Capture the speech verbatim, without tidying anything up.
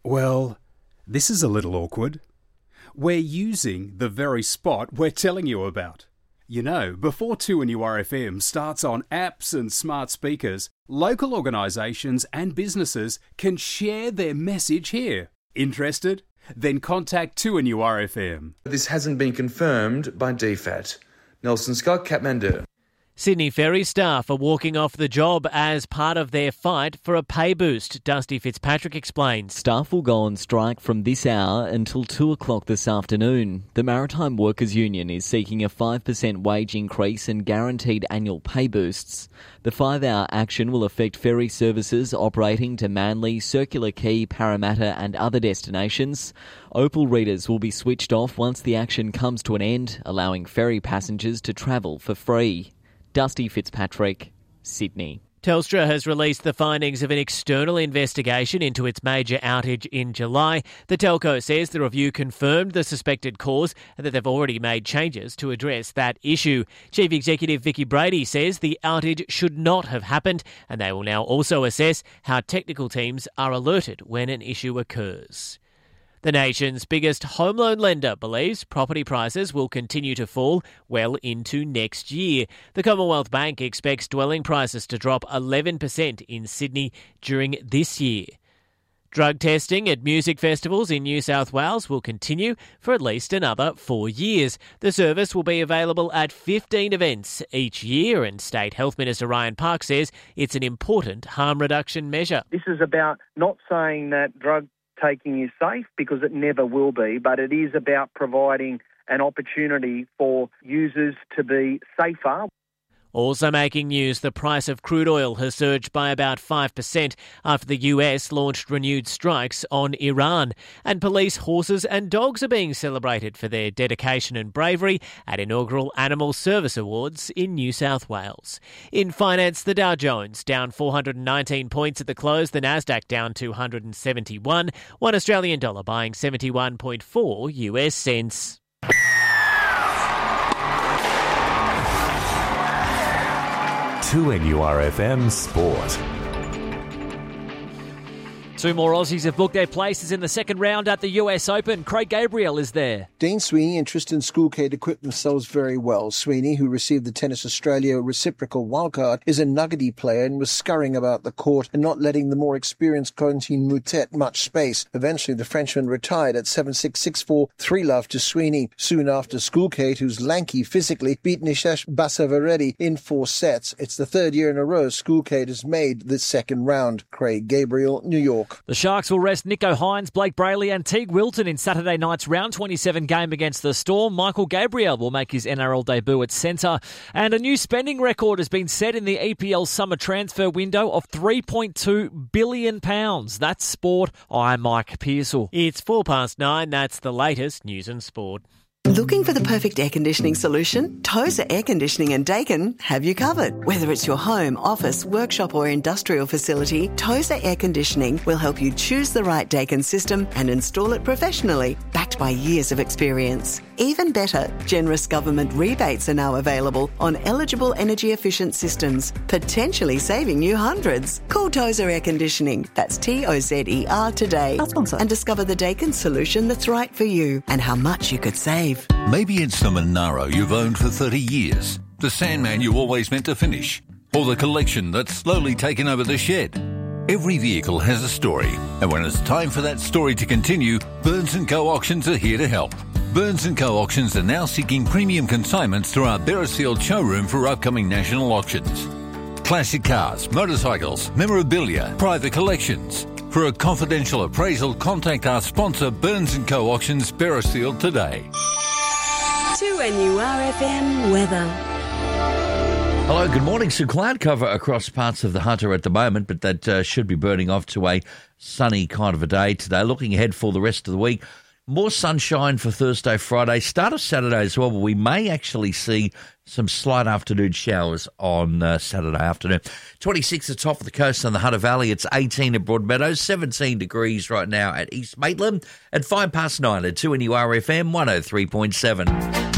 Well, this is a little awkward. We're using the very spot we're telling you about. You know, before two N U R F M starts on apps and smart speakers, local organisations and businesses can share their message here. Interested? Then contact two N U R F M. This hasn't been confirmed by D F A T. Nelson Scott, Kathmandu. Sydney Ferry staff are walking off the job as part of their fight for a pay boost. Dusty Fitzpatrick explains. Staff will go on strike from this hour until two o'clock this afternoon. The Maritime Workers Union is seeking a five percent wage increase and guaranteed annual pay boosts. The five-hour action will affect ferry services operating to Manly, Circular Quay, Parramatta and other destinations. Opal readers will be switched off once the action comes to an end, allowing ferry passengers to travel for free. Dusty Fitzpatrick, Sydney. Telstra has released the findings of an external investigation into its major outage in July. The telco says the review confirmed the suspected cause and that they've already made changes to address that issue. Chief Executive Vicky Brady says the outage should not have happened, and they will now also assess how technical teams are alerted when an issue occurs. The nation's biggest home loan lender believes property prices will continue to fall well into next year. The Commonwealth Bank expects dwelling prices to drop eleven percent in Sydney during this year. Drug testing at music festivals in New South Wales will continue for at least another four years. The service will be available at fifteen events each year, and State Health Minister Ryan Park says it's an important harm reduction measure. This is about not saying that drug taking is safe, because it never will be, but it is about providing an opportunity for users to be safer. Also making news, the price of crude oil has surged by about five percent after the U S launched renewed strikes on Iran. And police horses and dogs are being celebrated for their dedication and bravery at inaugural Animal Service Awards in New South Wales. In finance, the Dow Jones down four hundred nineteen points at the close, the Nasdaq down two hundred seventy-one, one Australian dollar buying seventy-one point four U S cents. two N U R F M Sport. Two more Aussies have booked their places in the second round at the U S Open. Craig Gabriel is there. Dean Sweeney and Tristan Schoolcade equipped themselves very well. Sweeney, who received the Tennis Australia reciprocal wildcard, is a nuggety player and was scurrying about the court and not letting the more experienced Corentin Moutet much space. Eventually, the Frenchman retired at seven six, six four, three love to Sweeney. Soon after, Schoolcade, who's lanky physically, beat Nishesh Basavareddy in four sets. It's the third year in a row Schoolcade has made the second round. Craig Gabriel, New York. The Sharks will rest Nico Hines, Blake Brayley and Teague Wilton in Saturday night's round twenty-seven game against the Storm. Michael Gabriel will make his N R L debut at centre. And a new spending record has been set in the E P L summer transfer window of three point two billion pounds. That's sport. I'm Mike Pearsall. It's four past nine. That's the latest news and sport. Looking for the perfect air conditioning solution? Tozer Air Conditioning and Dakin have you covered. Whether it's your home, office, workshop or industrial facility, Tozer Air Conditioning will help you choose the right Dakin system and install it professionally, backed by years of experience. Even better, generous government rebates are now available on eligible energy-efficient systems, potentially saving you hundreds. Call Tozer Air Conditioning, that's T O Z E R today, and discover the Dakin solution that's right for you and how much you could save. Maybe it's the Monaro you've owned for thirty years, the Sandman you always meant to finish, or the collection that's slowly taken over the shed. Every vehicle has a story, and when it's time for that story to continue, Burns and Co Auctions are here to help. Burns and Co Auctions are now seeking premium consignments through our Beresfield showroom for upcoming national auctions. Classic cars, motorcycles, memorabilia, private collections. For a confidential appraisal, contact our sponsor Burns and Co Auctions Beresfield today. two N U R F M weather. Hello, good morning. Some cloud cover across parts of the Hunter at the moment, but that uh, should be burning off to a sunny kind of a day today. Looking ahead for the rest of the week, more sunshine for Thursday, Friday, start of Saturday as well, but we may actually see some slight afternoon showers on uh, Saturday afternoon. twenty-six at the top of the coast on the Hunter Valley. It's eighteen at Broadmeadows, seventeen degrees right now at East Maitland, at five past nine at two N U R F M one oh three point seven.